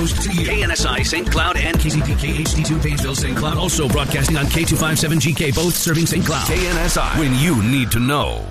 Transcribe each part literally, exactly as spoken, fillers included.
coast to you. K N S I Saint Cloud and K Z P K H D two Painesville Saint Cloud. Also broadcasting on K two fifty-seven G K, both serving Saint Cloud. K N S I, when you need to know.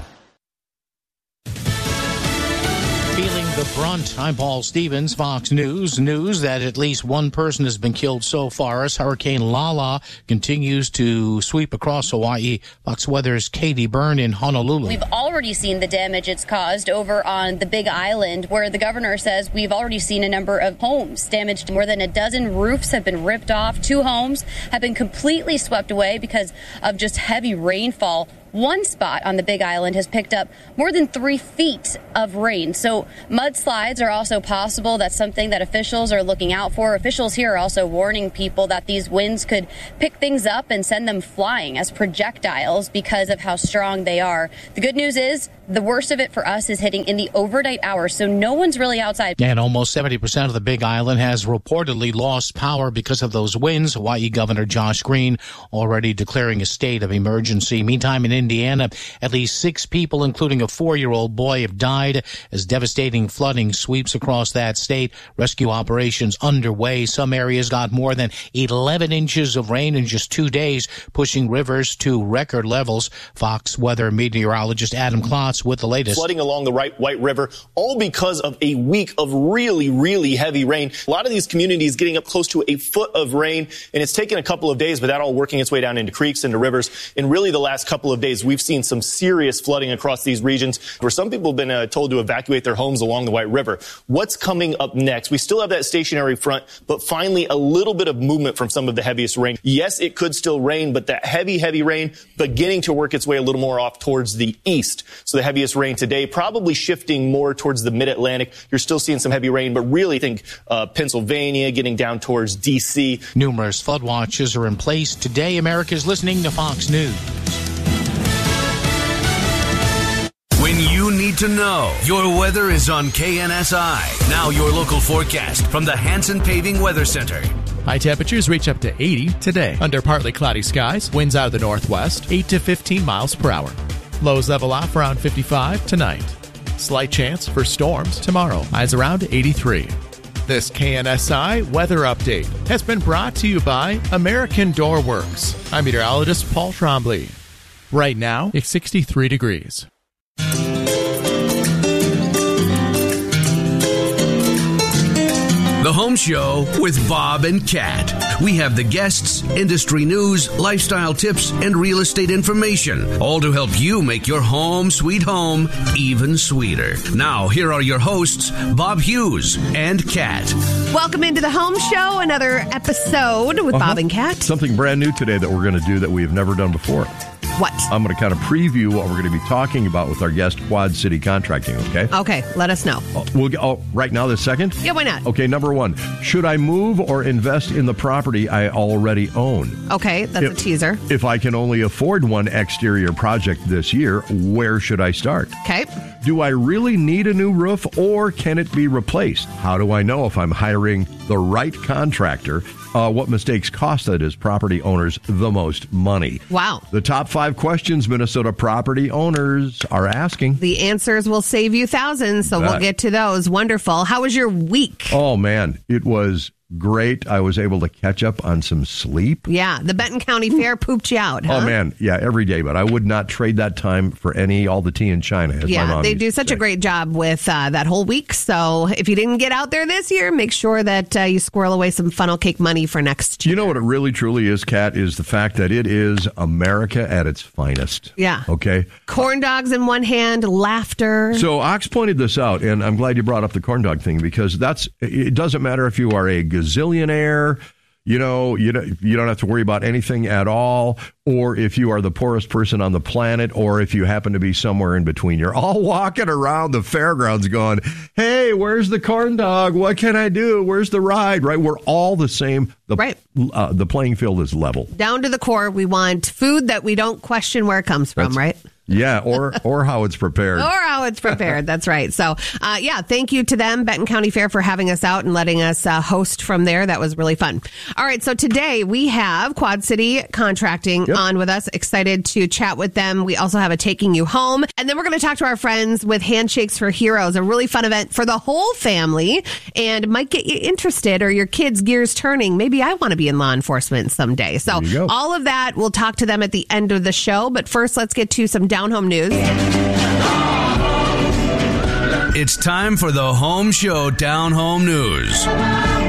Feeling the brunt, I'm Paul Stevens, Fox News. News that at least one person has been killed so far as Hurricane Lala continues to sweep across Hawaii. Fox Weather's Katie Byrne in Honolulu. We've already seen the damage it's caused over on the Big Island, where the governor says we've already seen a number of homes damaged. More than a dozen roofs have been ripped off. Two homes have been completely swept away because of just heavy rainfall. One spot on the Big Island has picked up more than three feet of rain. So mudslides are also possible. That's something that officials are looking out for. Officials here are also warning people that these winds could pick things up and send them flying as projectiles because of how strong they are. The good news is the worst of it for us is hitting in the overnight hours, so no one's really outside. And almost seventy percent of the Big Island has reportedly lost power because of those winds. Hawaii Governor Josh Green already declaring a state of emergency. Meantime, in Indiana, at least six people, including a four-year-old boy, have died as devastating flooding sweeps across that state. Rescue operations underway. Some areas got more than eleven inches of rain in just two days, pushing rivers to record levels. Fox Weather meteorologist Adam Klotz with the latest. Flooding along the right White River, all because of a week of really, really heavy rain. A lot of these communities getting up close to a foot of rain, and it's taken a couple of days, but that all working its way down into creeks, into rivers. And really the last couple of days, we've seen some serious flooding across these regions where some people have been uh, told to evacuate their homes along the White River. What's coming up next? We still have that stationary front, but finally a little bit of movement from some of the heaviest rain. Yes, it could still rain, but that heavy, heavy rain beginning to work its way a little more off towards the east. So the heaviest rain today probably shifting more towards the mid-Atlantic. You're still seeing some heavy rain, but really think uh, Pennsylvania, getting down towards D C. Numerous flood watches are in place. Today, America's listening to Fox News. When you need to know, your weather is on K N S I. Now your local forecast from the Hanson Paving Weather Center. High temperatures reach up to eighty today. Under partly cloudy skies, winds out of the northwest, eight to fifteen miles per hour. Lows level off around fifty-five tonight. Slight chance for storms tomorrow. Highs around eighty-three. This K N S I weather update has been brought to you by American Door Works. I'm meteorologist Paul Trombley. Right now, it's sixty-three degrees. The Home Show with Bob and Kat. We have the guests, industry news, lifestyle tips, and real estate information, all to help you make your home sweet home even sweeter. Now, here are your hosts, Bob Hughes and Kat. Welcome into the Home Show, another episode with uh-huh. Bob and Kat. Something brand new today that we're going to do that we have never done before. What? I'm going to kind of preview what we're going to be talking about with our guest, Quad City Contracting, okay? Okay, let us know. Oh, we'll get, oh, right now, this second? Yeah, why not? Okay, number one, should I move or invest in the property I already own? Okay, that's if, a teaser. If I can only afford one exterior project this year, where should I start? Okay. Do I really need a new roof or can it be replaced? How do I know if I'm hiring the right contractor? Uh, what mistakes cost that as property owners the most money? Wow. The top five questions Minnesota property owners are asking. The answers will save you thousands, so that. We'll get to those. Wonderful. How was your week? Oh, man. It was great. I was able to catch up on some sleep. Yeah, the Benton County Fair pooped you out, huh? Oh, man. Yeah, every day. But I would not trade that time for any, all the tea in China, as yeah, my mom they used do to such say. a great job with uh, that whole week. So if you didn't get out there this year, make sure that uh, you squirrel away some funnel cake money for next year. You know what it really, truly is, Kat, is the fact that it is America at its finest. Yeah. Okay? Corn dogs in one hand, laughter. So Ox pointed this out, and I'm glad you brought up the corn dog thing, because that's it doesn't matter if you are a gazillionaire, you know, you don't, you don't have to worry about anything at all, or if you are the poorest person on the planet, or if you happen to be somewhere in between. You're all walking around the fairgrounds going, hey, where's the corn dog? What can I do? Where's the ride? Right? We're all the same. The, right. Uh, the playing field is level. Down to the core. We want food that we don't question where it comes from, that's, right? Yeah, or or how it's prepared. Or how it's prepared. That's right. So, uh, yeah, thank you to them, Benton County Fair, for having us out and letting us uh, host from there. That was really fun. All right, so today we have Quad City Contracting yep. on with us. Excited to chat with them. We also have a Taking You Home. And then we're going to talk to our friends with Handshakes for Heroes, a really fun event for the whole family and might get you interested or your kids' gears turning. Maybe I want to be in law enforcement someday. So all of that, we'll talk to them at the end of the show. But first, let's get to some Down Home news. It's time for the Home Show Down Home News. Down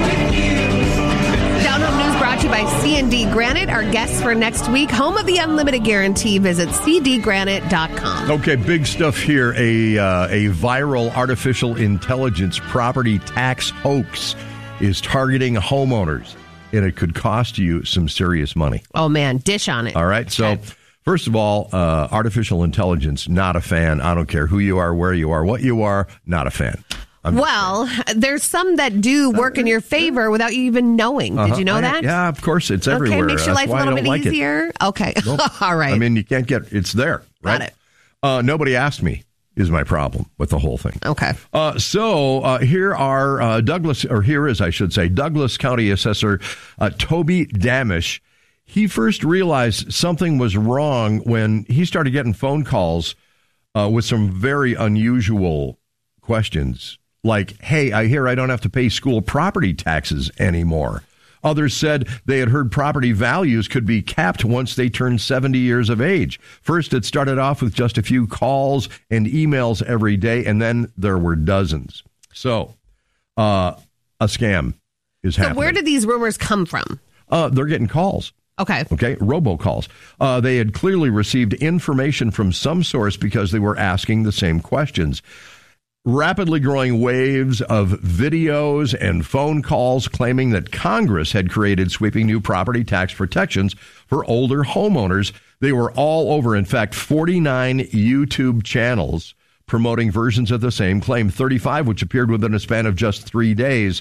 Home news brought to you by C and D Granite, our guests for next week. Home of the Unlimited Guarantee. Visit c d granite dot com. Okay, big stuff here. A, uh, a viral artificial intelligence property tax hoax is targeting homeowners, and it could cost you some serious money. Oh, man. Dish on it. All right. So, okay. First of all, uh, artificial intelligence, not a fan. I don't care who you are, where you are, what you are, not a fan. I'm well, there's some that do work in your favor without you even knowing. Uh-huh. Did you know I, that? Yeah, of course. It's everywhere. Okay, makes your That's life a little bit like easier. It. Okay. Nope. All right. I mean, you can't get, it's there, right? Got it. Uh, nobody asked me is my problem with the whole thing. Okay. Uh, so uh, here are uh, Douglas, or here is, I should say, Douglas County Assessor uh, Toby Damish. He first realized something was wrong when he started getting phone calls uh, with some very unusual questions, like, hey, I hear I don't have to pay school property taxes anymore. Others said they had heard property values could be capped once they turned seventy years of age. First, it started off with just a few calls and emails every day, and then there were dozens. So uh, a scam is so happening. So where did these rumors come from? Uh, they're getting calls. Okay. Okay. Robocalls. Uh, they had clearly received information from some source because they were asking the same questions. Rapidly growing waves of videos and phone calls claiming that Congress had created sweeping new property tax protections for older homeowners. They were all over. In fact, forty-nine YouTube channels promoting versions of the same claim, thirty-five which appeared within a span of just three days.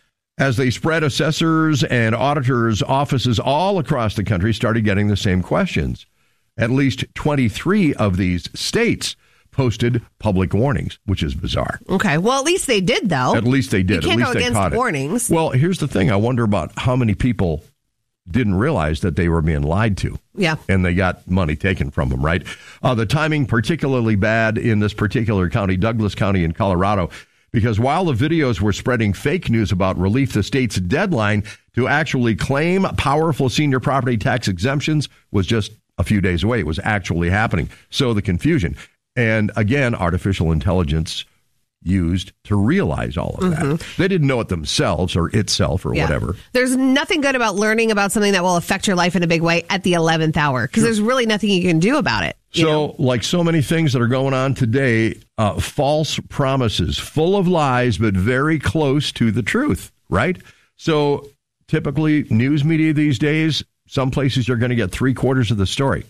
As they spread, assessors and auditors' offices all across the country started getting the same questions. At least twenty-three of these states posted public warnings, which is bizarre. Okay. Well, at least they did, though. At least they did. You can't at least go they against caught warnings. It. Well, here's the thing. I wonder about how many people didn't realize that they were being lied to. Yeah. And they got money taken from them, right? Uh, the timing particularly bad in this particular county, Douglas County in Colorado, because while the videos were spreading fake news about relief, the state's deadline to actually claim powerful senior property tax exemptions was just a few days away. It was actually happening. So the confusion. And again, artificial intelligence used to realize all of that. Mm-hmm. They didn't know it themselves or itself or yeah. whatever. There's nothing good about learning about something that will affect your life in a big way at the eleventh hour because sure. there's really nothing you can do about it. So, know? like so many things that are going on today, uh, false promises, full of lies, but very close to the truth, right? So, typically, news media these days, some places you're going to get three quarters of the story.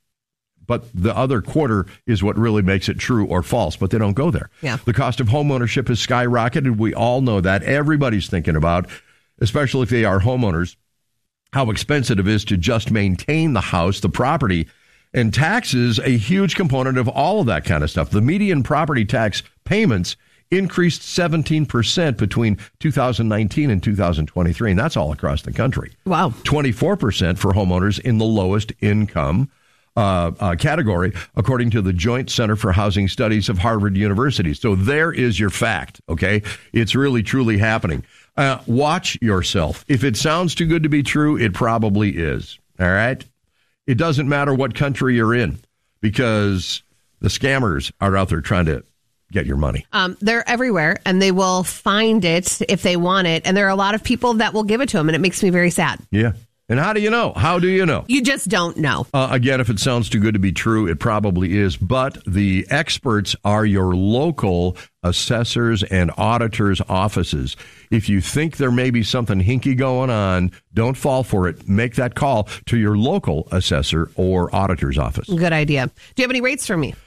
But the other quarter is what really makes it true or false, but they don't go there. Yeah. The cost of home ownership has skyrocketed. We all know that. Everybody's thinking about, especially if they are homeowners, how expensive it is to just maintain the house, the property, and taxes, a huge component of all of that kind of stuff. The median property tax payments increased seventeen percent between two thousand nineteen and two thousand twenty-three, and that's all across the country. Wow. twenty-four percent for homeowners in the lowest income Uh, uh, category, according to the Joint Center for Housing Studies of Harvard University. So there is your fact, okay? It's really, truly happening. Uh, watch yourself. If it sounds too good to be true, it probably is, all right? It doesn't matter what country you're in because the scammers are out there trying to get your money. Um, they're everywhere, and they will find it if they want it, and there are a lot of people that will give it to them, and it makes me very sad. Yeah. And how do you know? How do you know? You just don't know. Uh, again, if it sounds too good to be true, it probably is. But the experts are your local assessors and auditors' offices. If you think there may be something hinky going on, don't fall for it. Make that call to your local assessor or auditor's office. Good idea. Do you have any rates for me?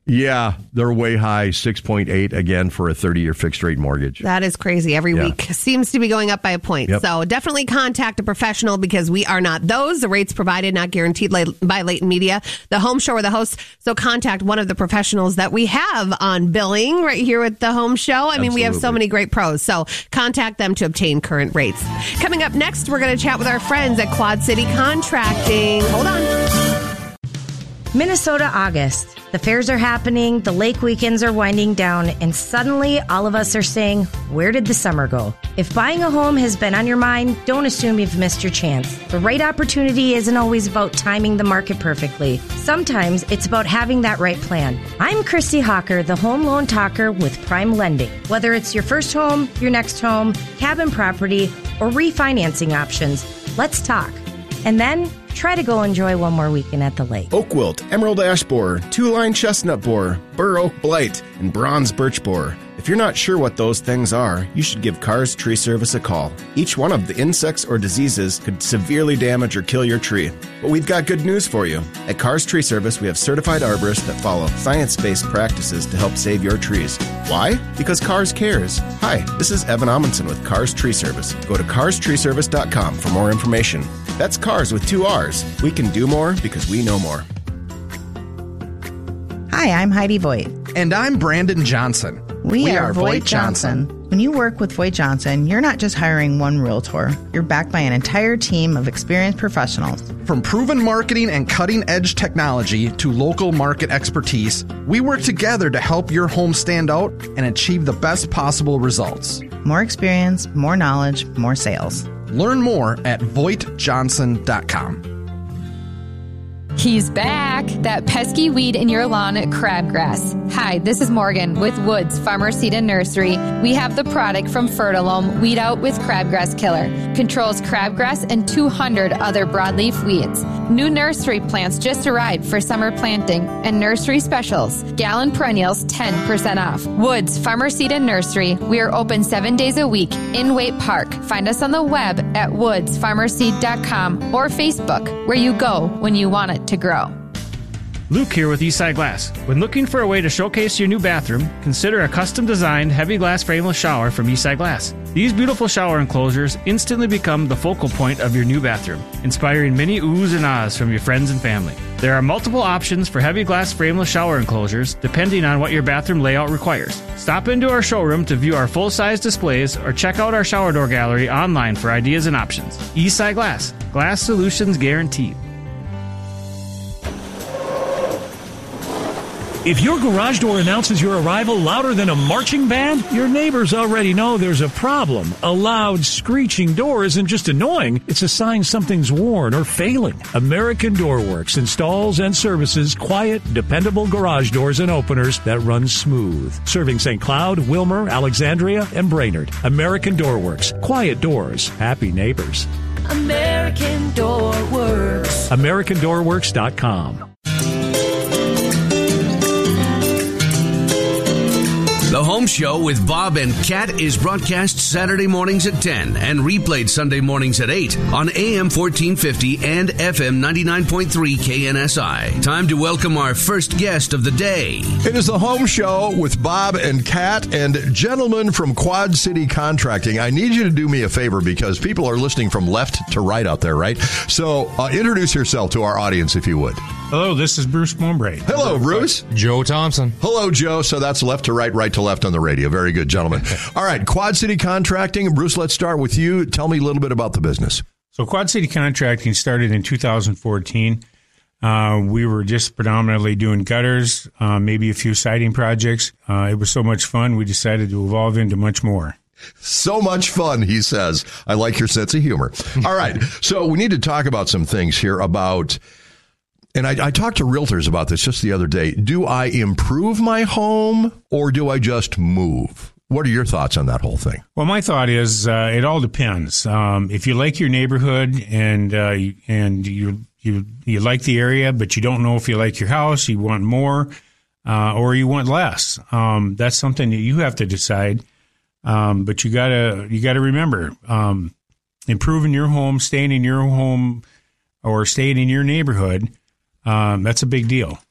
Yeah, they're way high, six point eight again for a thirty-year fixed-rate mortgage. That is crazy. Every Yeah. week seems to be going up by a point. Yep. So definitely contact a professional because we are not those. The rates provided, not guaranteed lay- by Leighton Media, the home show or the host. So contact one of the professionals that we have on billing right here with the home show. I mean, we have so Absolutely. many great pros. So contact them to obtain current rates. Coming up next, we're going to chat with our friends at Quad City Contracting. Hold on. Minnesota August. The fairs are happening, the lake weekends are winding down, and suddenly all of us are saying, where did the summer go? If buying a home has been on your mind, don't assume you've missed your chance. The right opportunity isn't always about timing the market perfectly. Sometimes it's about having that right plan. I'm Christy Hawker, the home loan talker with Prime Lending. Whether it's your first home, your next home, cabin property, or refinancing options, let's talk. And then try to go enjoy one more weekend at the lake. Oak wilt, emerald ash borer, two-line chestnut borer, bur oak blight, and bronze birch borer. If you're not sure what those things are, you should give Carr's Tree Service a call. Each one of the insects or diseases could severely damage or kill your tree. But we've got good news for you. At Carr's Tree Service, we have certified arborists that follow science-based practices to help save your trees. Why? Because Carr's cares. Hi, this is Evan Amundsen with Carr's Tree Service. Go to cars tree service dot com for more information. That's Cars with two R's. We can do more because we know more. Hi, I'm Heidi Voigt. And I'm Brandon Johnson. We, we are, are Voigt Johnson. Johnson. When you work with Voigt Johnson, you're not just hiring one realtor. You're backed by an entire team of experienced professionals. From proven marketing and cutting-edge technology to local market expertise, we work together to help your home stand out and achieve the best possible results. More experience, more knowledge, more sales. Learn more at voigt johnson dot com. He's back. That pesky weed in your lawn, crabgrass. Hi, this is Morgan with Woods Farmer Seed and Nursery. We have the product from Fertilome, Weed Out with Crabgrass Killer. Controls crabgrass and two hundred other broadleaf weeds. New nursery plants just arrived for summer planting and nursery specials. Gallon perennials ten percent off. Woods Farmer Seed and Nursery. We are open seven days a week in Waite Park. Find us on the web at woods farmer seed dot com or Facebook, where you go when you want it to grow. Luke here with Eastside Glass. When looking for a way to showcase your new bathroom, consider a custom-designed heavy glass frameless shower from Eastside Glass. These beautiful shower enclosures instantly become the focal point of your new bathroom, inspiring many oohs and ahs from your friends and family. There are multiple options for heavy glass frameless shower enclosures depending on what your bathroom layout requires. Stop into our showroom to view our full-size displays or check out our shower door gallery online for ideas and options. Eastside Glass. Glass solutions guaranteed. If your garage door announces your arrival louder than a marching band, your neighbors already know there's a problem. A loud, screeching door isn't just annoying, it's a sign something's worn or failing. American Door Works installs and services quiet, dependable garage doors and openers that run smooth. Serving Saint Cloud, Wilmer, Alexandria, and Brainerd. American Door Works. Quiet doors. Happy neighbors. American Door Works. American Door Works dot com. The Home Show with Bob and Kat is broadcast Saturday mornings at ten and replayed Sunday mornings at eight on A M fourteen fifty and F M ninety-nine point three K N S I. Time to welcome our first guest of the day. It is the Home Show with Bob and Kat and gentlemen from Quad City Contracting. I need you to do me a favor because people are listening from left to right out there, right? So uh, introduce yourself to our audience if you would. Hello, this is Bruce Mowbray. Hello, Bruce. Joe Thompson. Hello, Joe. So that's left to right, right to left on the radio. Very good, gentlemen. All right, Quad City Contracting. Bruce, let's start with you. Tell me a little bit about the business. So Quad City Contracting started in two thousand fourteen. Uh, we were just predominantly doing gutters, uh, maybe a few siding projects. Uh, it was so much fun, we decided to evolve into much more. So much fun, he says. I like your sense of humor. All right, so we need to talk about some things here about... And I, I talked to realtors about this just the other day. Do I improve my home or do I just move? What are your thoughts on that whole thing? Well, my thought is uh, it all depends. Um, if you like your neighborhood and uh, and you you you like the area, but you don't know if you like your house, you want more uh, or you want less. Um, that's something that you have to decide. Um, but you gotta you gotta remember um, improving your home, staying in your home, or staying in your neighborhood. Um, that's a big deal.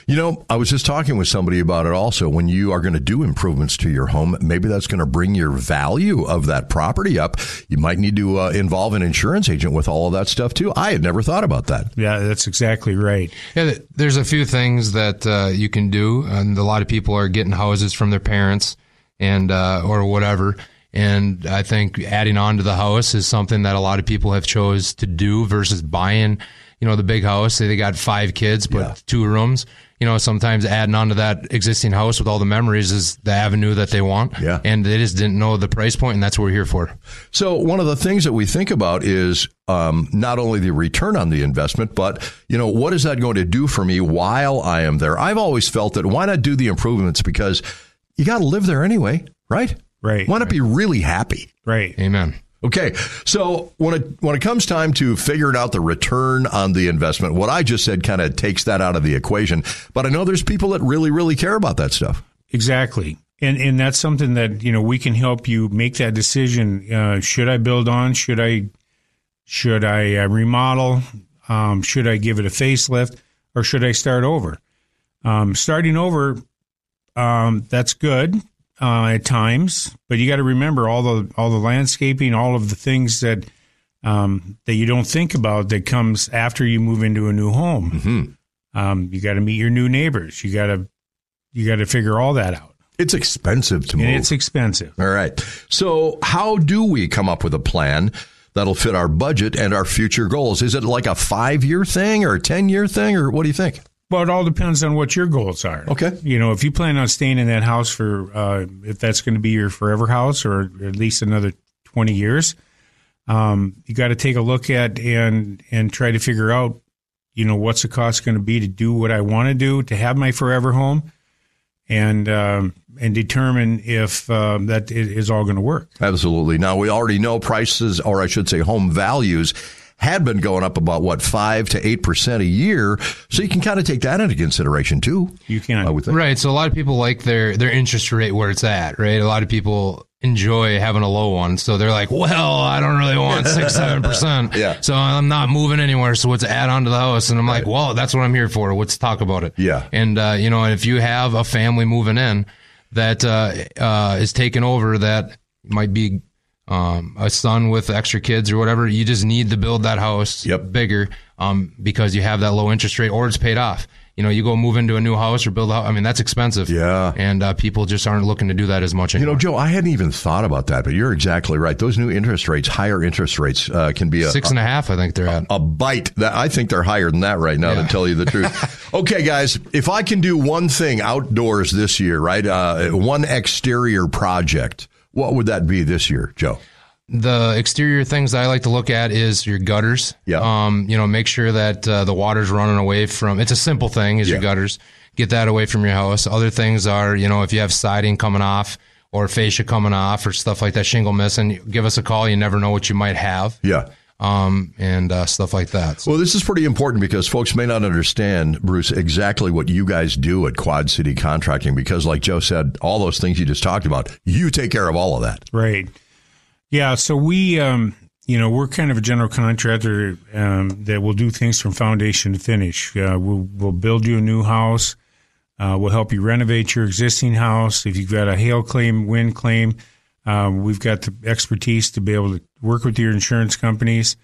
You know, I was just talking with somebody about it also. When you are going to do improvements to your home, maybe that's going to bring your value of that property up. You might need to uh, involve an insurance agent with all of that stuff, too. I had never thought about that. Yeah, that's exactly right. Yeah, there's a few things that uh, you can do, and a lot of people are getting houses from their parents and uh, or whatever. And I think adding on to the house is something that a lot of people have chose to do versus buying, you know, the big house. Say they got five kids, but yeah. two rooms. You know, sometimes adding on to that existing house with all the memories is the avenue that they want. Yeah. And they just didn't know the price point, and that's what we're here for. So one of the things that we think about is um, not only the return on the investment, but, you know, what is that going to do for me while I am there? I've always felt that why not do the improvements, because you got to live there anyway, right? Right. Why not be really happy? Right. Amen. Okay, so when it when it comes time to figuring out the return on the investment, what I just said kind of takes that out of the equation. But I know there's people that really, really care about that stuff. Exactly. And and that's something that, you know, we can help you make that decision. Uh, should I build on? Should I should I uh, remodel? Um, should I give it a facelift? Or should I start over? Um, starting over, um, that's good. Uh, at times, but you got to remember all the all the landscaping, all of the things that um, that you don't think about that comes after you move into a new home. Mm-hmm. Um, you got to meet your new neighbors. You got to you got to figure all that out. It's expensive to move. And it's expensive. All right. So how do we come up with a plan that'll fit our budget and our future goals? Is it like a five-year thing or a ten-year thing, or what do you think? Well, it all depends on what your goals are. Okay. You know, if you plan on staying in that house for, uh, if that's going to be your forever house or at least another twenty years, um, you got to take a look at and and try to figure out, you know, what's the cost going to be to do what I want to do, to have my forever home, and um, and determine if uh, that is all going to work. Absolutely. Now, we already know prices, or I should say home values, had been going up about, what, five to eight percent a year. So you can kind of take that into consideration, too. You can. I would think. Right. So a lot of people like their, their interest rate where it's at, right? A lot of people enjoy having a low one. So they're like, well, I don't really want six, seven percent. Yeah. So I'm not moving anywhere. So let's add on to the house. And I'm right. like, well, that's what I'm here for. Let's talk about it. Yeah. And, uh, you know, if you have a family moving in that uh, uh, is taking over, that might be um, a son with extra kids or whatever, you just need to build that house yep. bigger um, because you have that low interest rate or it's paid off. You know, you go move into a new house or build a house. I mean, that's expensive. Yeah. And uh, people just aren't looking to do that as much anymore. You know, Joe, I hadn't even thought about that, but you're exactly right. Those new interest rates, higher interest rates, uh, can be a six and a half, I think they're at. A bite. That I think they're higher than that right now, yeah. to tell you the truth. Okay, guys, if I can do one thing outdoors this year, right, uh, one exterior project, what would that be this year, Joe? The exterior things I like to look at is your gutters. Yeah. Um, you know, make sure that uh, the water's running away from, it's a simple thing, is yeah. your gutters. Get that away from your house. Other things are, you know, if you have siding coming off or fascia coming off or stuff like that, shingle missing, give us a call. You never know what you might have. Yeah. Um, and uh, stuff like that. So. Well, this is pretty important because folks may not understand, Bruce, exactly what you guys do at Quad City Contracting, because like Joe said, all those things you just talked about, you take care of all of that. Right. Yeah, so we, um, you know, we're kind of a general contractor um, that will do things from foundation to finish. Uh, we'll, we'll build you a new house. Uh, we'll help you renovate your existing house. If you've got a hail claim, wind claim, uh, we've got the expertise to be able to work with your insurance companies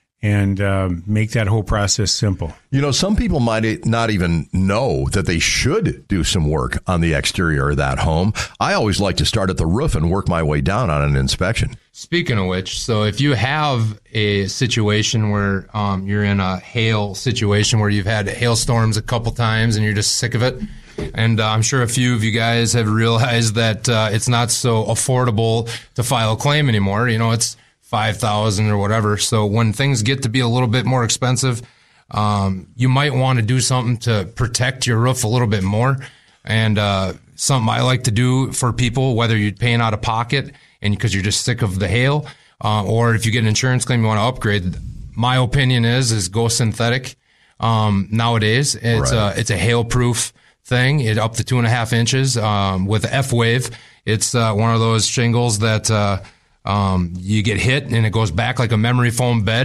and uh, make that whole process simple. You know, some people might not even know that they should do some work on the exterior of that home. I always like to start at the roof and work my way down on an inspection. Speaking of which, so if you have a situation where um, you're in a hail situation where you've had hailstorms a couple times and you're just sick of it, and uh, I'm sure a few of you guys have realized that uh, it's not so affordable to file a claim anymore. You know, it's five thousand dollars or whatever. So when things get to be a little bit more expensive, um, you might want to do something to protect your roof a little bit more. And uh, something I like to do for people, whether you're paying out of pocket and because you're just sick of the hail, uh, or if you get an insurance claim you want to upgrade, my opinion is is go synthetic. Um, nowadays, it's right. a it's a hail-proof thing. It up to two and a half inches um, with F-Wave. It's uh, one of those shingles that. Uh, Um, you get hit and it goes back like a memory foam bed.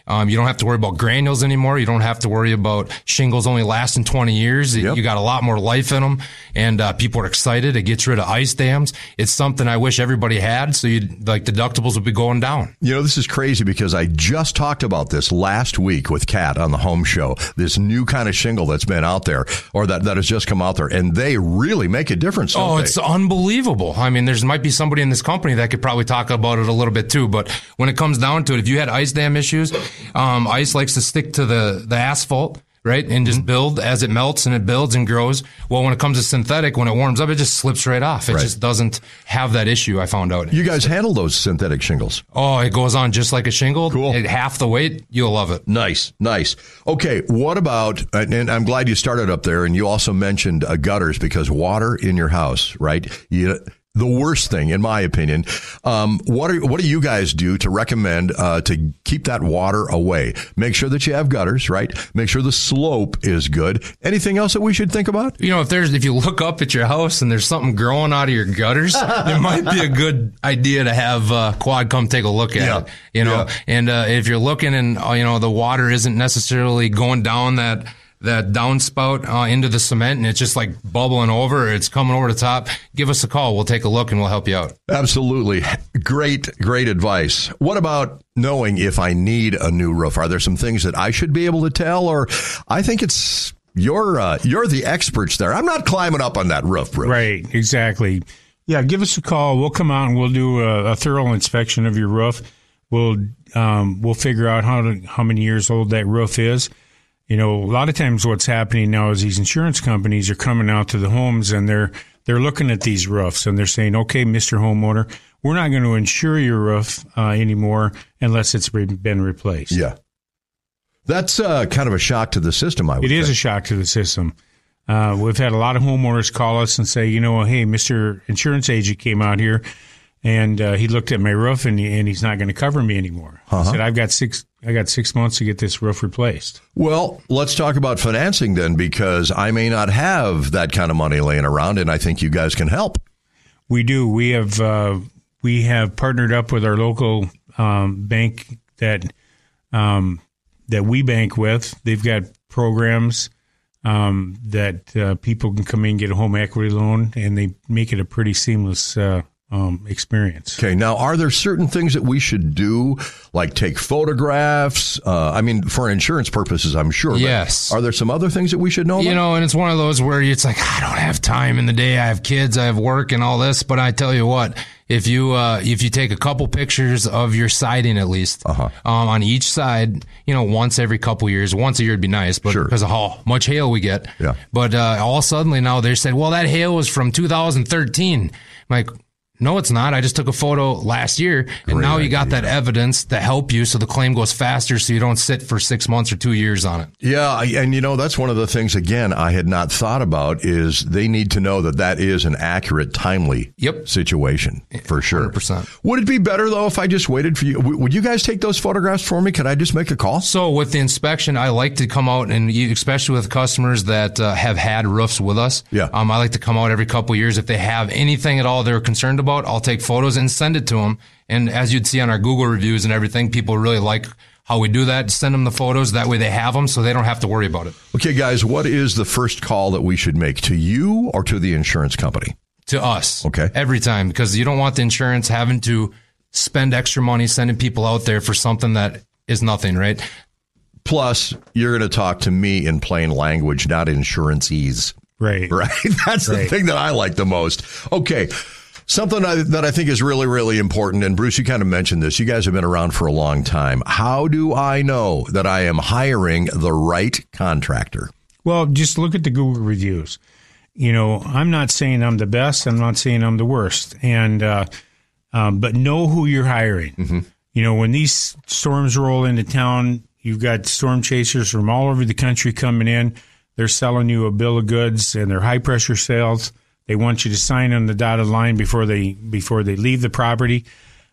Um, you don't have to worry about granules anymore. You don't have to worry about shingles only lasting twenty years. Yep. You got a lot more life in them, and uh, people are excited. It gets rid of ice dams. It's something I wish everybody had, so you like deductibles would be going down. You know, this is crazy because I just talked about this last week with Kat on the Home Show. This new kind of shingle that's been out there, or that, that has just come out there, and they really make a difference. Don't oh, they? It's unbelievable. I mean, there's might be somebody in this company that could probably talk about it a little bit too. But when it comes down to it, if you had ice dam issues, um, ice likes to stick to the, the asphalt, right? And just build as it melts and it builds and grows. Well, when it comes to synthetic, when it warms up, it just slips right off. It Right. just doesn't have that issue, I found out. You guys handle those synthetic shingles? Oh, it goes on just like a shingle. Cool. At half the weight, you'll love it. Nice, nice. Okay, what about, and I'm glad you started up there, and you also mentioned uh, gutters, because water in your house, right? You, the worst thing, in my opinion. Um, what are what do you guys do to recommend uh, to keep that water away? Make sure that you have gutters, right? Make sure the slope is good. Anything else that we should think about? You know, if there's if you look up at your house and there's something growing out of your gutters, it might be a good idea to have uh, Quad come take a look at Yeah. it. You know, Yeah. and uh, if you're looking and uh, you know the water isn't necessarily going down that. that downspout uh, into the cement and it's just like bubbling over, it's coming over the top, give us a call. We'll take a look and we'll help you out. Absolutely. Great, great advice. What about knowing if I need a new roof? Are there some things that I should be able to tell? Or I think it's you're, uh, you're the experts there. I'm not climbing up on that roof, Bruce. Right, exactly. Yeah, give us a call. We'll come out and we'll do a, a thorough inspection of your roof. We'll um, we'll figure out how to, how many years old that roof is. You know, a lot of times what's happening now is these insurance companies are coming out to the homes and they're they're looking at these roofs and they're saying, okay, Mister Homeowner, we're not going to insure your roof uh, anymore unless it's re- been replaced. Yeah. That's uh, kind of a shock to the system, I would It is say. a shock to the system. Uh, we've had a lot of homeowners call us and say, you know, hey, Mister Insurance Agent came out here and uh, he looked at my roof and, he, and he's not going to cover me anymore. Uh-huh. I said, I've got six, I got six months to get this roof replaced. Well, let's talk about financing then, because I may not have that kind of money laying around, and I think you guys can help. We do. We have uh, we have partnered up with our local um, bank that um, that we bank with. They've got programs um, that uh, people can come in and get a home equity loan, and they make it a pretty seamless uh, um, experience. Okay, now are there certain things that we should do, like take photographs? Uh, I mean, for insurance purposes, I'm sure. but Yes. Are there some other things that we should know about? You know, and it's one of those where it's like, I don't have time in the day. I have kids, I have work and all this. But I tell you what, if you uh, if you take a couple pictures of your siding at least uh-huh. um, on each side, you know, once every couple years, once a year would be nice, but Sure. because of how much hail we get. Yeah. But uh, all suddenly now they said, well, that hail was from two thousand thirteen. I'm like, no, it's not. I just took a photo last year, and Great now you got idea. that evidence to help you so the claim goes faster so you don't sit for six months or two years on it. Yeah, I- and you know, that's one of the things, again, I had not thought about is they need to know that that is an accurate, timely Yep. situation, for sure. one hundred percent. Would it be better, though, if I just waited for you? W- Would you guys take those photographs for me? Could I just make a call? So with the inspection, I like to come out and you, especially with customers that uh, have had roofs with us. Yeah. Um, I like to come out every couple of years. If they have anything at all they're concerned about, I'll take photos and send it to them. And as you'd see on our Google reviews and everything, people really like how we do that. Send them the photos. That way they have them so they don't have to worry about it. Okay, guys, what is the first call that we should make, to you or to the insurance company? To us. Okay. Every time, because you don't want the insurance having to spend extra money sending people out there for something that is nothing, right? Plus, you're going to talk to me in plain language, not insurance-ease. Right. Right? That's the Right. thing that I like the most. Okay. Something I, that I think is really, really important, and Bruce, you kind of mentioned this. You guys have been around for a long time. How do I know that I am hiring the right contractor? Well, just look at the Google reviews. You know, I'm not saying I'm the best. I'm not saying I'm the worst. And, uh, um, but know who you're hiring. Mm-hmm. You know, when these storms roll into town, you've got storm chasers from all over the country coming in. They're selling you a bill of goods, and they're high pressure sales. They want you to sign on the dotted line before they before they leave the property.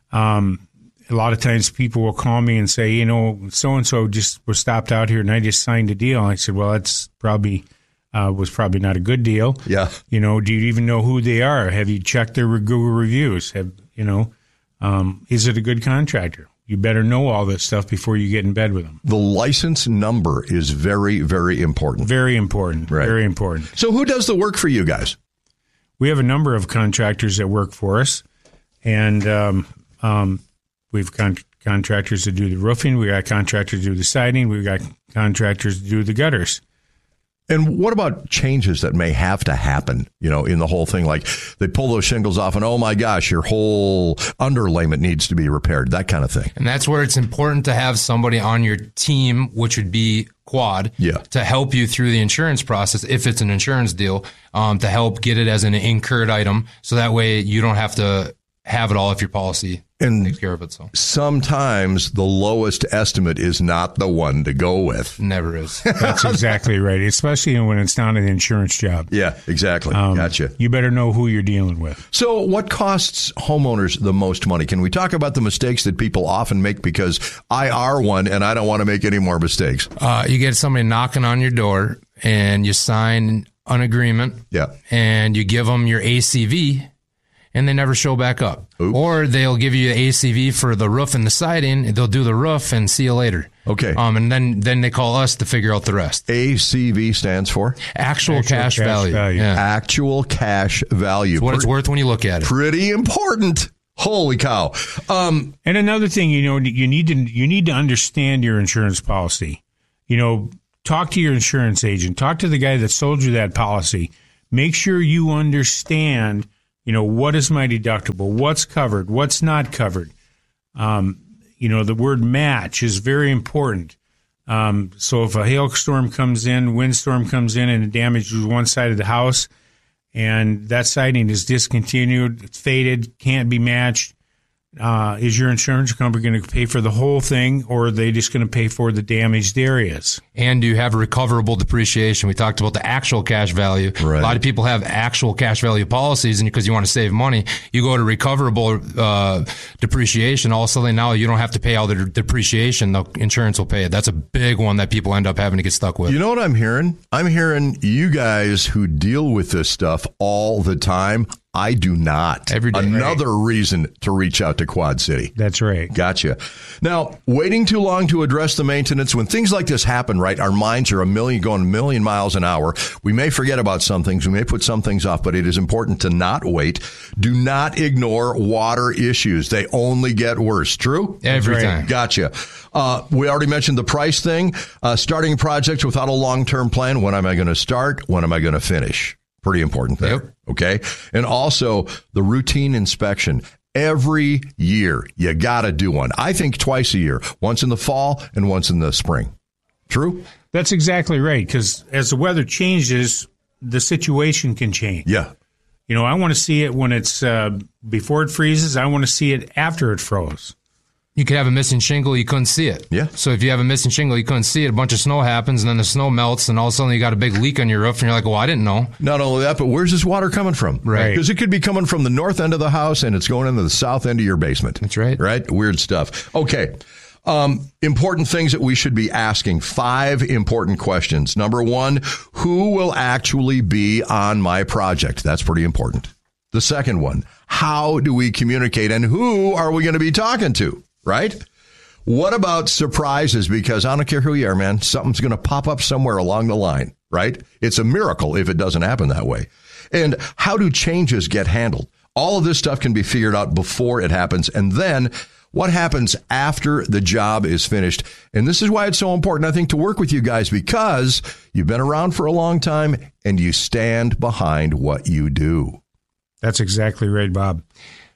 Um, a lot of times people will call me and say, you know, so-and-so just was stopped out here and I just signed a deal. I said, well, that's probably uh, was probably not a good deal. Yeah. You know, do you even know who they are? Have you checked their Google reviews? Have, you know, um, is it a good contractor? you better know all this stuff before you get in bed with them. The license number is very, very important. Very important. Right. Very important. So who does the work for you guys? We have a number of contractors that work for us, and um, um, we've con- contractors that do the roofing. We got contractors to do the siding. We've got contractors to do the gutters. And what about changes that may have to happen, you know, in the whole thing? Like they pull those shingles off and, oh, my gosh, your whole underlayment needs to be repaired, that kind of thing. And that's where it's important to have somebody on your team, which would be Quad, yeah. to help you through the insurance process, if it's an insurance deal, um, to help get it as an incurred item. So that way you don't have to have it all if your policy and takes care of it. So sometimes the lowest estimate is not the one to go with. Never is. That's exactly right, especially when it's not an insurance job. Yeah, exactly. Um, gotcha. You better know who you're dealing with. So what costs homeowners the most money? Can we talk about the mistakes that people often make? Because I are one and I don't want to make any more mistakes. Uh, you get somebody knocking on your door and you sign an agreement. Yeah. And you give them your A C V. And they never show back up. Oops. Or they'll give you A C V for the roof and the siding. They'll do the roof and see you later. Okay. Um, and then, then they call us to figure out the rest. A C V stands for? Actual, Actual cash, cash value. value. Yeah. Actual cash value. It's what Pre- it's worth when you look at it. Pretty important. Holy cow. Um, and another thing, you know, you need to you need to understand your insurance policy. You know, talk to your insurance agent. Talk to the guy that sold you that policy. Make sure you understand, you know, what is my deductible? What's covered? What's not covered? Um, you know, the word match is very important. Um, so if a hailstorm comes in, windstorm comes in, and it damages one side of the house, and that siding is discontinued, it's faded, can't be matched, uh, is your insurance company going to pay for the whole thing, or are they just going to pay for the damaged areas? And do you have recoverable depreciation? We talked about the actual cash value. Right. A lot of people have actual cash value policies, and because you want to save money, you go to recoverable uh, depreciation. All of a sudden, now you don't have to pay all the depreciation. The insurance will pay it. That's a big one that people end up having to get stuck with. You know what I'm hearing? I'm hearing you guys who deal with this stuff all the time. I do not. Every day. Another Right. reason to reach out to Quad City. That's right. Gotcha. Now, waiting too long to address the maintenance. When things like this happen, right, our minds are a million, going a million miles an hour. We may forget about some things. We may put some things off, but it is important to not wait. Do not ignore water issues. They only get worse. True? Every time. Gotcha. Uh, we already mentioned the price thing. Uh, starting projects without a long-term plan. When am I going to start? When am I going to finish? Pretty important there. Yep. Okay. And also the routine inspection. Every year, you got to do one. I think twice a year, once in the fall and once in the spring. True? That's exactly right, because as the weather changes, the situation can change. Yeah. You know, I want to see it when it's uh, before it freezes. I want to see it after it froze. You could have a missing shingle, you couldn't see it. Yeah. So if you have a missing shingle, you couldn't see it. A bunch of snow happens, and then the snow melts, and all of a sudden you got a big leak on your roof, and you're like, well, I didn't know. Not only that, but where's this water coming from? Right. Because it could be coming from the north end of the house, and it's going into the south end of your basement. That's right. Right? Weird stuff. Okay. Um, important things that we should be asking. Five important questions. Number one, who will actually be on my project? That's pretty important. The second one, how do we communicate, and who are we going to be talking to? Right? What about surprises? Because I don't care who you are, man. Something's going to pop up somewhere along the line, right? It's a miracle if it doesn't happen that way. And how do changes get handled? All of this stuff can be figured out before it happens. And then what happens after the job is finished? And this is why it's so important, I think, to work with you guys, because you've been around for a long time and you stand behind what you do. That's exactly right, Bob.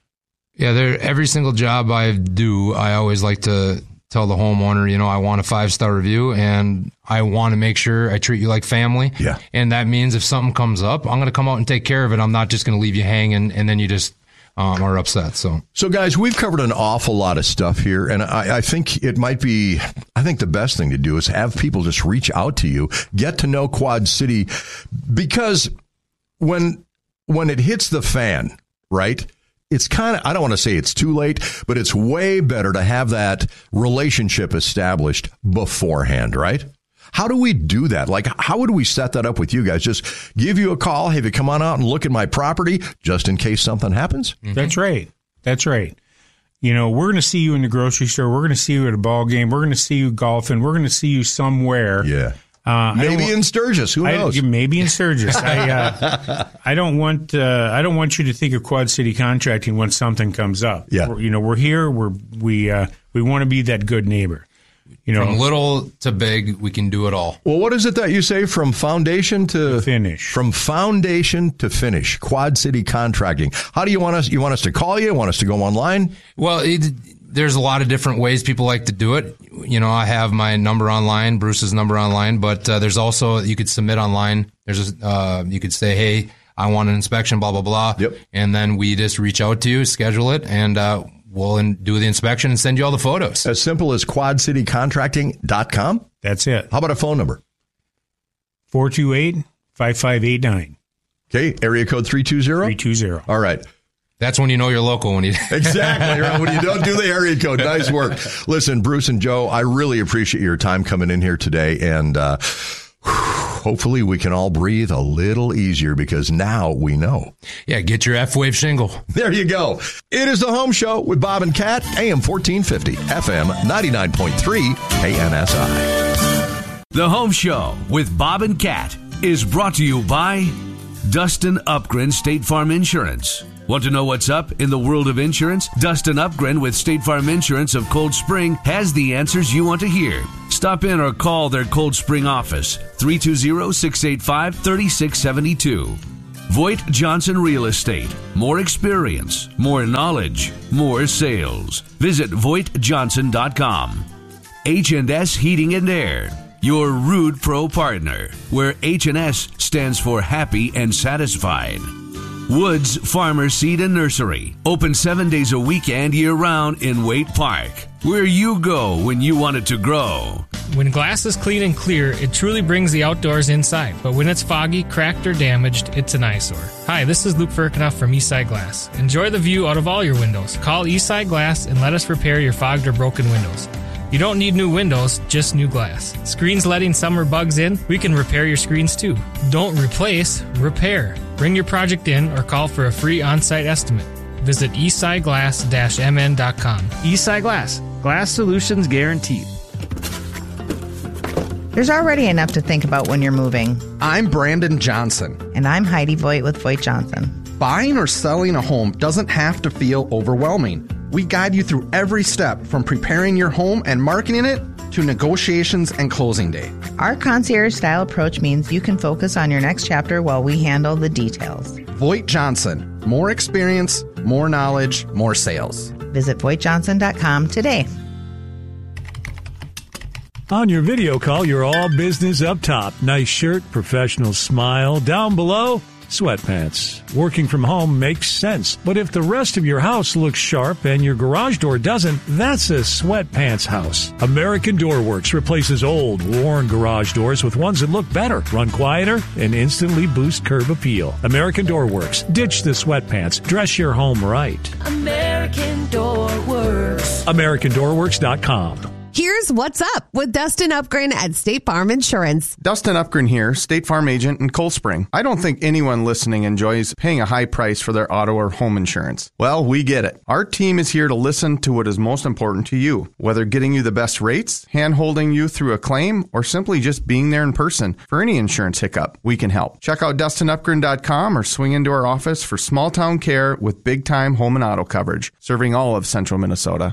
Yeah, there. Every single job I do, I always like to tell the homeowner, you know, I want a five-star review, and I want to make sure I treat you like family. Yeah. And that means if something comes up, I'm going to come out and take care of it. I'm not just going to leave you hanging, and then you just um, are upset. So, so guys, we've covered an awful lot of stuff here, and I, I think it might be, I think the best thing to do is have people just reach out to you, get to know Quad City, because when when it hits the fan, right? It's kind of, I don't want to say it's too late, but it's way better to have that relationship established beforehand, right? How do we do that? Like, how would we set that up with you guys? Just give you a call. Have you come on out and look at my property just in case something happens? Mm-hmm. That's right. That's right. You know, we're going to see you in the grocery store. We're going to see you at a ball game. We're going to see you golfing. We're going to see you somewhere. Yeah. Uh, maybe in Sturgis. Who knows? I, maybe in Sturgis. I, uh, I don't want. Uh, I don't want you to think of Quad City Contracting when something comes up. Yeah. We're, you know, we're here. We're we uh, we want to be that good neighbor. You know, from little to big, we can do it all. Well, what is it that you say from foundation to, to finish? From foundation to finish, Quad City Contracting. How do you want us? You want us to call you? Want us to go online? Well, it, there's a lot of different ways people like to do it. You know, I have my number online, Bruce's number online, but uh, there's also you could submit online. There's a, uh, you could say, hey, I want an inspection, blah blah blah, yep. And then we just reach out to you, schedule it, and. Uh, We'll in, do the inspection and send you all the photos. As simple as quad city contracting dot com? That's it. How about a phone number? four two eight, five five eight nine. Okay, area code three two zero? three two zero. All right. That's when you know you're local. When you Exactly. Right? When you don't do the area code. Nice work. Listen, Bruce and Joe, I really appreciate your time coming in here today. And uh, hopefully we can all breathe a little easier because now we know. Yeah, get your F-Wave shingle. There you go. It is the Home Show with Bob and Kat, A M fourteen fifty, F M ninety-nine point three, K N S I. The Home Show with Bob and Kat is brought to you by Dustin Upgren State Farm Insurance. Want to know what's up in the world of insurance? Dustin Upgren with State Farm Insurance of Cold Spring has the answers you want to hear. Stop in or call their Cold Spring office, three two zero, six eight five, three six seven two. Voigt Johnson Real Estate. More experience, more knowledge, more sales. Visit voigt johnson dot com. H and S Heating and Air, your Rude Pro partner, where H and S stands for happy and satisfied. Woods Farmer Seed and Nursery, open seven days a week and year-round in Waite Park, where you go when you want it to grow. When glass is clean and clear, it truly brings the outdoors inside. But when it's foggy, cracked, or damaged, it's an eyesore. Hi, this is Luke Firkinoff from Eastside Glass. Enjoy the view out of all your windows. Call Eastside Glass and let us repair your fogged or broken windows. You don't need new windows, just new glass. Screens letting summer bugs in? We can repair your screens too. Don't replace, repair. Bring your project in or call for a free on-site estimate. Visit eastside glass dash m n dot com. Eastside Glass. Glass solutions guaranteed. There's already enough to think about when you're moving. I'm Brandon Johnson. And I'm Heidi Voigt with Voigt Johnson. Buying or selling a home doesn't have to feel overwhelming. We guide you through every step from preparing your home and marketing it to negotiations and closing day. Our concierge-style approach means you can focus on your next chapter while we handle the details. Voigt Johnson. More experience, more knowledge, more sales. Visit voigt johnson dot com today. On your video call, you're all business up top. Nice shirt, professional smile. Down below, sweatpants. Working from home makes sense. But if the rest of your house looks sharp and your garage door doesn't, that's a sweatpants house. American Door Works replaces old, worn garage doors with ones that look better, run quieter, and instantly boost curb appeal. American Door Works. Ditch the sweatpants. Dress your home right. American Door Works. American Door Works dot com. Here's what's up with Dustin Upgren at State Farm Insurance. Dustin Upgren here, State Farm agent in Cold Spring. I don't think anyone listening enjoys paying a high price for their auto or home insurance. Well, we get it. Our team is here to listen to what is most important to you, whether getting you the best rates, hand-holding you through a claim, or simply just being there in person for any insurance hiccup. We can help. Check out dustin upgren dot com or swing into our office for small-town care with big-time home and auto coverage, serving all of central Minnesota.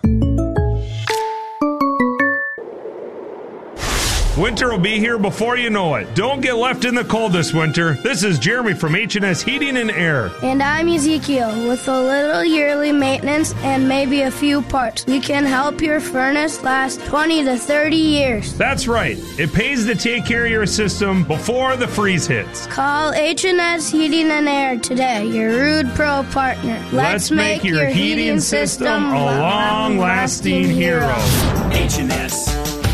Winter will be here before you know it. Don't get left in the cold this winter. This is Jeremy from H and S Heating and Air. And I'm Ezekiel. With a little yearly maintenance and maybe a few parts, we can help your furnace last twenty to thirty years. That's right. It pays to take care of your system before the freeze hits. Call H and S Heating and Air today, your Rude Pro partner. Let's, Let's make, make your, your heating, heating system a long-lasting hero. H and S.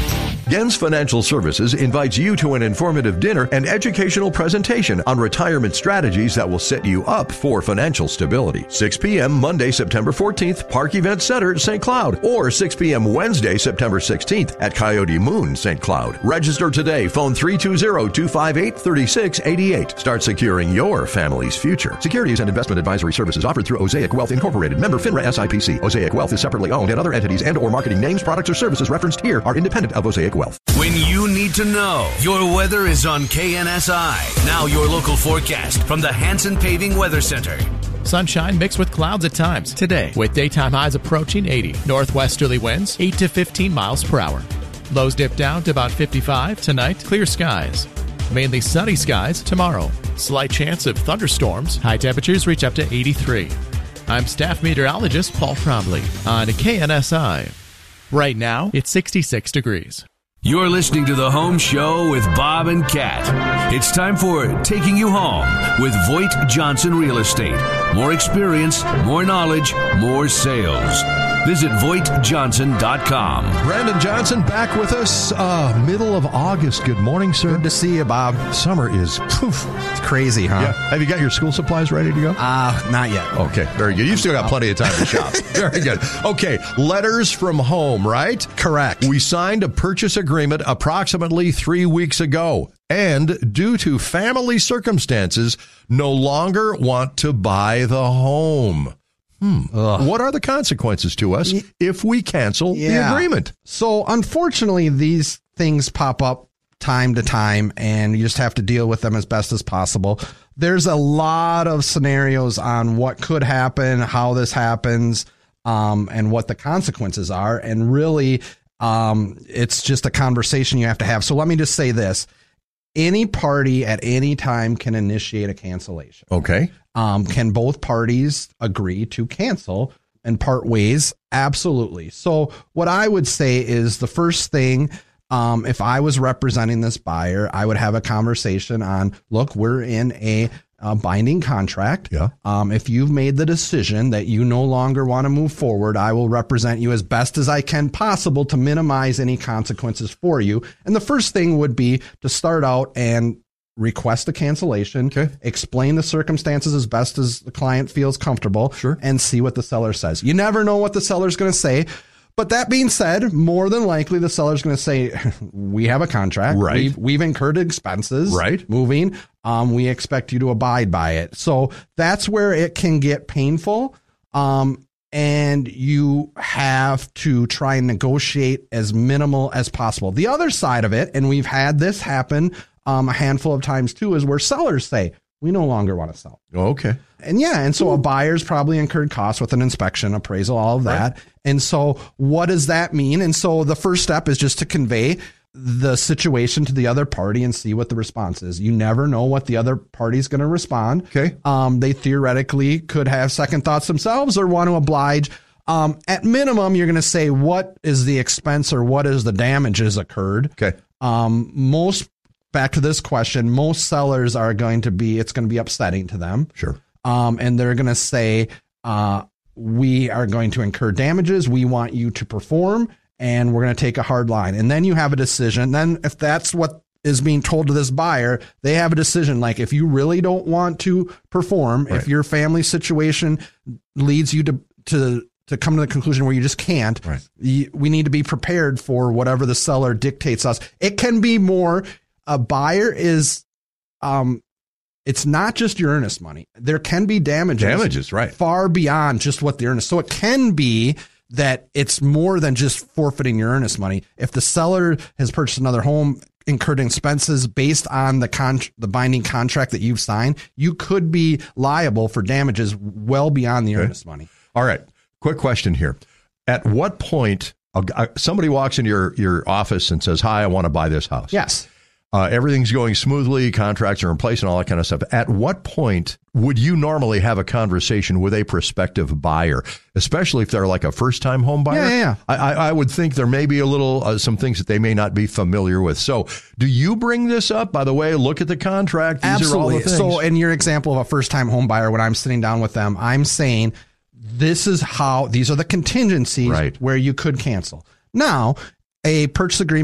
Gens Financial Services invites you to an informative dinner and educational presentation on retirement strategies that will set you up for financial stability. six p.m. Monday, September fourteenth, Park Event Center, Saint Cloud, or six p.m. Wednesday, September sixteenth at Coyote Moon, Saint Cloud. Register today. Phone three two zero, two five eight, three six eight eight. Start securing your family's future. Securities and investment advisory services offered through Osaic Wealth Incorporated. Member FINRA S I P C. Osaic Wealth is separately owned, and other entities and or marketing names, products, or services referenced here are independent of Osaic Wealth. When you need to know, your weather is on K N S I. Now your local forecast from the Hanson Paving Weather Center. Sunshine mixed with clouds at times today, with daytime highs approaching eighty. Northwesterly winds eight to fifteen miles per hour. Lows dip down to about fifty-five. Tonight, clear skies. Mainly sunny skies tomorrow. Slight chance of thunderstorms. High temperatures reach up to eighty-three. I'm staff meteorologist Paul Trombley on K N S I. Right now, it's sixty-six degrees. You're listening to The Home Show with Bob and Kat. It's time for Taking You Home with Voigt Johnson Real Estate. More experience, more knowledge, more sales. Visit voigt johnson dot com. Brandon Johnson back with us, uh, middle of August. Good morning, sir. Good to see you, Bob. Summer is poof. It's crazy, huh? Yeah. Have you got your school supplies ready to go? Uh, not yet. Okay, very good. You've still got plenty of time to shop. Very good. Okay, letters from home, right? Correct. We signed a purchase agreement approximately three weeks ago, and due to family circumstances, no longer want to buy the home. Hmm. What are the consequences to us if we cancel yeah. the agreement? So, unfortunately, these things pop up time to time, and you just have to deal with them as best as possible. There's a lot of scenarios on what could happen, how this happens, um, and what the consequences are. And really, um, it's just a conversation you have to have. So let me just say this. Any party at any time can initiate a cancellation. Okay. Um, can both parties agree to cancel and part ways? Absolutely. So what I would say is the first thing, um, if I was representing this buyer, I would have a conversation on, look, we're in a, a binding contract. Yeah. Um, if you've made the decision that you no longer want to move forward, I will represent you as best as I can possible to minimize any consequences for you. And the first thing would be to start out and request a cancellation, okay. explain the circumstances as best as the client feels comfortable, sure. and see what the seller says. You never know what the seller's going to say. But that being said, more than likely the seller's going to say, we have a contract. Right. We've, we've incurred expenses. Right. Moving. Um, we expect you to abide by it. So that's where it can get painful. Um, and you have to try and negotiate as minimal as possible. The other side of it, and we've had this happen um, a handful of times too, is where sellers say, we no longer want to sell. Okay. And yeah, and so a buyer's probably incurred costs with an inspection, appraisal, all of that. Right. And so what does that mean? And so the first step is just to convey the situation to the other party and see what the response is. You never know what the other party's going to respond. Okay. Um, they theoretically could have second thoughts themselves or want to oblige. Um, at minimum, you're going to say, what is the expense or what is the damages occurred? Okay. Um, most, back to this question, most sellers are going to be, it's going to be upsetting to them. Sure. Um, and they're going to say, uh, we are going to incur damages. We want you to perform, and we're going to take a hard line. And then you have a decision. Then if that's what is being told to this buyer, they have a decision. Like, if you really don't want to perform, right. if your family situation leads you to, to, to come to the conclusion where you just can't, right. you, we need to be prepared for whatever the seller dictates us. It can be more, a buyer is, um, it's not just your earnest money. There can be damages. Damages, right. Far beyond just what the earnest. So it can be that it's more than just forfeiting your earnest money. If the seller has purchased another home, incurred expenses based on the con- the binding contract that you've signed, you could be liable for damages well beyond the okay. earnest money. All right. Quick question here. At what point uh, somebody walks into your, your office and says, hi, I want to buy this house. Yes. Uh, everything's going smoothly, contracts are in place and all that kind of stuff. At what point would you normally have a conversation with a prospective buyer, especially if they're like a first-time home buyer? Yeah, yeah, yeah. I, I would think there may be a little, uh, some things that they may not be familiar with. So do you bring this up? By the way, look at the contract. These Absolutely. Are all the things. So in your example of a first-time home buyer, when I'm sitting down with them, I'm saying this is how, these are the contingencies right. where you could cancel. Now, a purchase agreement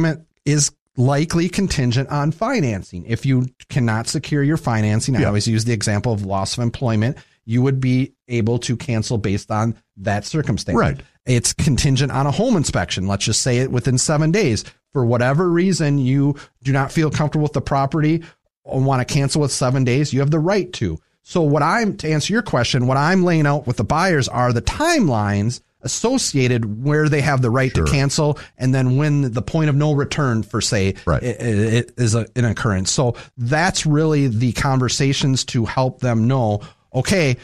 is likely contingent on financing. If you cannot secure your financing, I Yeah. always use the example of loss of employment, you would be able to cancel based on that circumstance. Right. It's contingent on a home inspection. Let's just say it within seven days. For whatever reason, you do not feel comfortable with the property or want to cancel with seven days, you have the right to. So what I'm, to answer your question, what I'm laying out with the buyers are the timelines associated where they have the right Sure. to cancel, and then when the point of no return, for say, Right. it, it is a, an occurrence. So that's really the conversations to help them know, okay,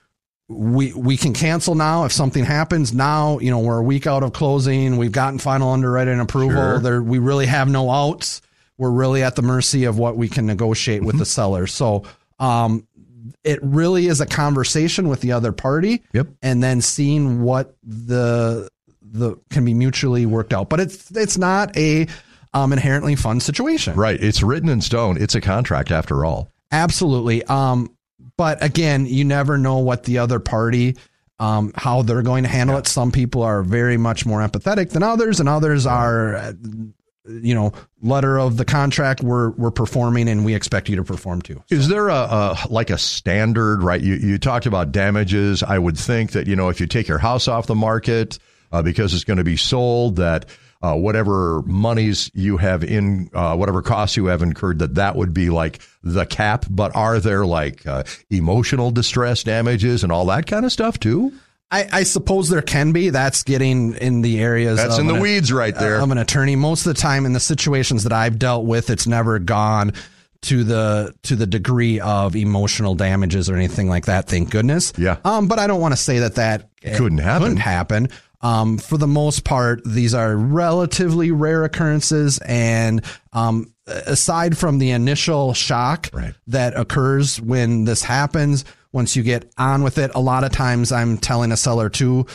we we can cancel now if something happens. Now, you know, we're a week out of closing. We've gotten final underwriting approval. Sure. There, we really have no outs. We're really at the mercy of what we can negotiate with Mm-hmm. the seller. So, um, it really is a conversation with the other party. Yep. And then seeing what the the can be mutually worked out. But it's it's not a um, inherently fun situation. Right. It's written in stone. It's a contract after all. Absolutely. Um, but again, you never know what the other party, um, how they're going to handle Yeah. it. Some people are very much more empathetic than others, and others are, uh, you know, letter of the contract, we're we're performing, and we expect you to perform too. Is there a, a like a standard, right? You you talked about damages. I would think that, you know, if you take your house off the market uh, because it's going to be sold, that uh, whatever monies you have in, uh, whatever costs you have incurred, that that would be like the cap. But are there like uh, emotional distress damages and all that kind of stuff too? I, I suppose there can be. That's getting in the areas. That's of in the an- weeds right there. Of an attorney. Most of the time in the situations that I've dealt with, it's never gone to the to the degree of emotional damages or anything like that. Thank goodness. Yeah. Um. But I don't want to say that that Couldn't happen. Couldn't happen. Um. For the most part, these are relatively rare occurrences, and um. aside from the initial shock Right. that occurs when this happens, once you get on with it, a lot of times I'm telling a seller too,